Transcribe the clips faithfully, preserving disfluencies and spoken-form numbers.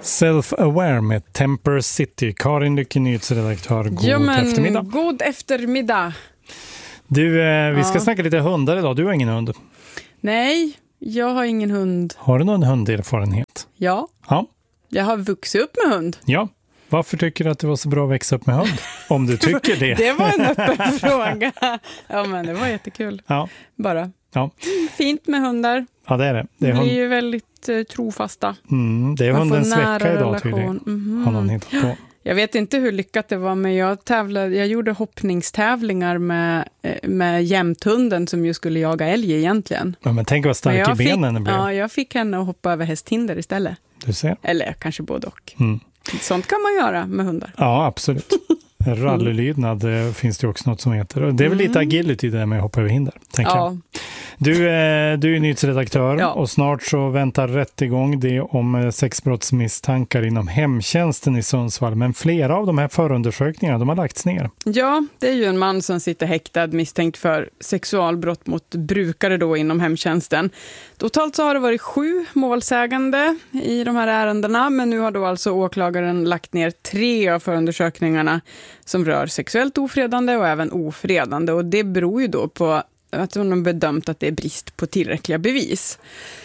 Self-Aware med Temper City. Karin Lycke, nyhetsredaktör. God ja, men, eftermiddag. God eftermiddag. Du, eh, vi ska ja. snacka lite hundar idag. Du har ingen hund. Nej, jag har ingen hund. Har du någon hunderfarenhet? Ja. Ja. Jag har vuxit upp med hund. Ja. Varför tycker du att det var så bra att växa upp med hund? Om du tycker det. Det var en öppen fråga. Ja, men det var jättekul. Ja. Bara. Ja. Fint med hundar. Ja, det är det. Det är De hund... blir ju väldigt uh, trofasta. Mm, det är Man hundens får nära vecka idag relation. tydligen. Mm-hmm. Har någon hittat på. Jag vet inte hur lyckat det var, men jag tävlade, jag gjorde hoppningstävlingar med, med jämthunden som ju skulle jaga älg egentligen. Ja, men tänk vad stark i benen det blev. Ja, jag fick henne att hoppa över hästhinder istället. Du ser. Eller kanske både och. Mm. Sånt kan man göra med hundar. Ja, absolut. Rallylydnad mm. finns det också något som heter. Det är väl lite mm. agility det där med att hoppa över hinder, tänker ja. jag. Du, eh, du är nyhetsredaktör ja. och snart så väntar rättegång det om eh, sexbrottsmisstankar inom hemtjänsten i Sundsvall. Men flera av de här förundersökningarna, de har lagts ner. Ja, det är ju en man som sitter häktad misstänkt för sexualbrott mot brukare då inom hemtjänsten. Totalt så har det varit sju målsägande i de här ärendena, men nu har då alltså åklagaren lagt ner tre av förundersökningarna som rör sexuellt ofredande och även ofredande. Och det beror ju då på att de har bedömt att det är brist på tillräckliga bevis.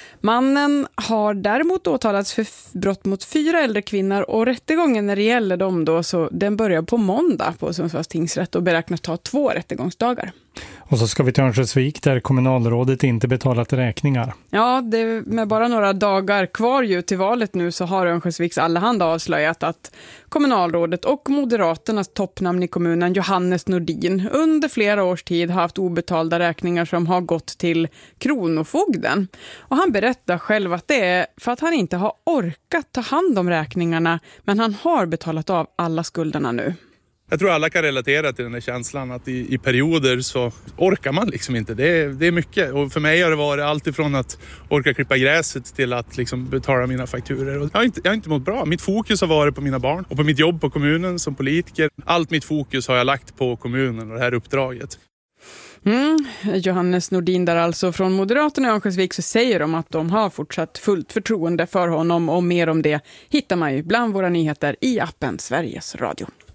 Mannen har däremot åtalats för brott mot fyra äldre kvinnor och rättegången när det gäller dem då, så den börjar på måndag på Sundsvalls tingsrätt och beräknas ta två rättegångsdagar. Och så ska vi till Örnsköldsvik där kommunalrådet inte betalat räkningar. Ja, det, med bara några dagar kvar ju till valet nu så har Örnsköldsviks Allehanda avslöjat att kommunalrådet och Moderaternas toppnamn i kommunen Johannes Nordin under flera års tid har haft obetalda räkningar som har gått till kronofogden. Och han berättar själv att det är för att han inte har orkat ta hand om räkningarna, men han har betalat av alla skulderna nu. Jag tror alla kan relatera till den här känslan att i, i perioder så orkar man liksom inte. Det är, det är mycket. Och för mig har det varit allt ifrån att orka klippa gräset till att liksom betala mina fakturer. Och jag, har inte, jag har inte mått bra. Mitt fokus har varit på mina barn och på mitt jobb på kommunen som politiker. Allt mitt fokus har jag lagt på kommunen och det här uppdraget. Mm. Johannes Nordin där alltså från Moderaterna i Örnsköldsvik, så säger de att de har fortsatt fullt förtroende för honom, och mer om det hittar man ju bland våra nyheter i appen Sveriges Radio.